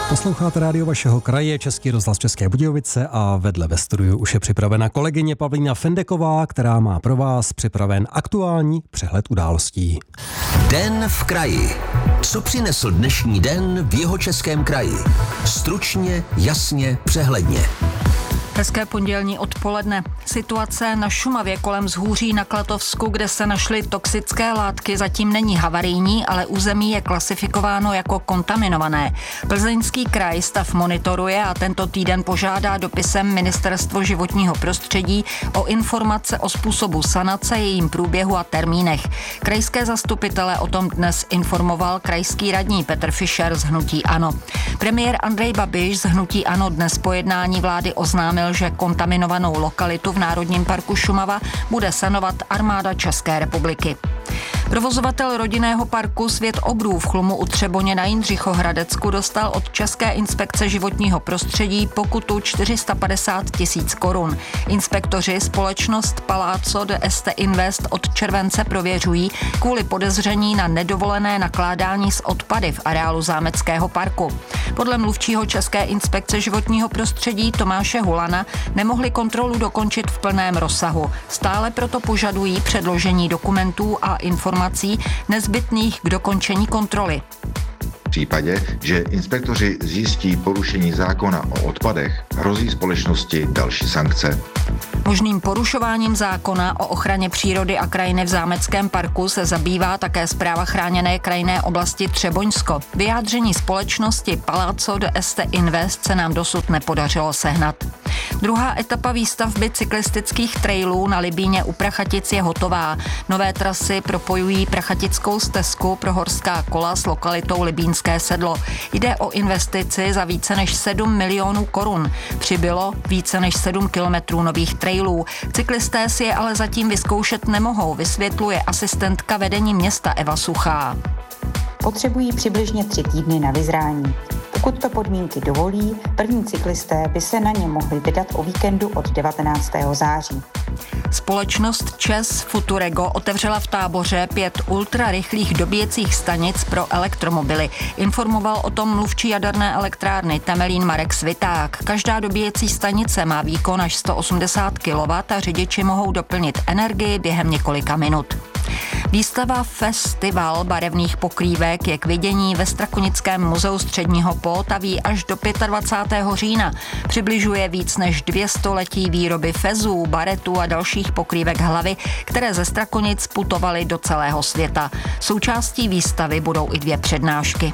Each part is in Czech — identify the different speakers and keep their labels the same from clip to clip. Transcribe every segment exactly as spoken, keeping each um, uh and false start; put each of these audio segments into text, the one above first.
Speaker 1: Posloucháte rádio vašeho kraje, Český rozhlas České Budějovice a vedle ve studiu už je připravena kolegyně Pavlína Fendeková, která má pro vás připraven aktuální přehled událostí.
Speaker 2: Den v kraji. Co přinesl dnešní den v Jihočeském kraji? Stručně, jasně, přehledně.
Speaker 3: Hezké pondělní odpoledne. Situace na Šumavě kolem Vzhůří na Klatovsku, kde se našly toxické látky, zatím není havarijní, ale území je klasifikováno jako kontaminované. Plzeňský kraj stav monitoruje a tento týden požádá dopisem Ministerstvo životního prostředí o informace o způsobu sanace, jejím průběhu a termínech. Krajské zastupitele o tom dnes informoval krajský radní Petr Fischer z hnutí ANO. Premiér Andrej Babiš z hnutí ANO dnes po jednání vlády oznámil, že kontaminovanou lokalitu v Národním parku Šumava bude sanovat armáda České republiky. Provozovatel rodinného parku Svět obrů v Chlumu u Třeboně na Jindřichohradecku dostal od České inspekce životního prostředí pokutu čtyři sta padesát tisíc korun. Inspektoři společnost Palazzo de Este Invest od července prověřují kvůli podezření na nedovolené nakládání s odpady v areálu zámeckého parku. Podle mluvčího České inspekce životního prostředí Tomáše Hulana nemohli kontrolu dokončit v plném rozsahu. Stále proto požadují předložení dokumentů a informací nezbytných k dokončení kontroly.
Speaker 4: V případě, že inspektoři zjistí porušení zákona o odpadech, hrozí společnosti další sankce.
Speaker 3: Možným porušováním zákona o ochraně přírody a krajiny v zámeckém parku se zabývá také Správa chráněné krajinné oblasti Třeboňsko. Vyjádření společnosti Palazzo de Este Invest se nám dosud nepodařilo sehnat. Druhá etapa výstavby cyklistických trailů na Libíně u Prachatic je hotová. Nové trasy propojují Prachatickou stezku pro horská kola s lokalitou Libínské sedlo. Jde o investici za více než sedm milionů korun. Přibylo více než sedm kilometrů nových trailů. Cyklisté si je ale zatím vyzkoušet nemohou, vysvětluje asistentka vedení města Eva Suchá.
Speaker 5: Potřebují přibližně tři týdny na vyzrání. Pokud to podmínky dovolí, první cyklisté by se na ně mohli vydat o víkendu od devatenáctého září.
Speaker 3: Společnost ČEZ Futurego otevřela v Táboře pět ultrarychlých dobíjecích stanic pro elektromobily. Informoval o tom mluvčí jaderné elektrárny Temelín Marek Sviták. Každá dobíjecí stanice má výkon až sto osmdesát kilowattů a řidiči mohou doplnit energii během několika minut. Výstava Festival barevných pokrývek je k vidění ve Strakonickém muzeu Středního Pohotaví až do dvacátého pátého října. Přibližuje víc než dvě století výroby fezů, baretů a dalších pokrývek hlavy, které ze Strakonic putovaly do celého světa. Součástí výstavy budou i dvě přednášky.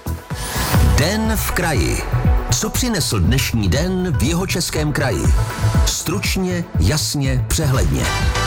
Speaker 2: Den v kraji. Co přinesl dnešní den v Jihočeském kraji? Stručně, jasně, přehledně.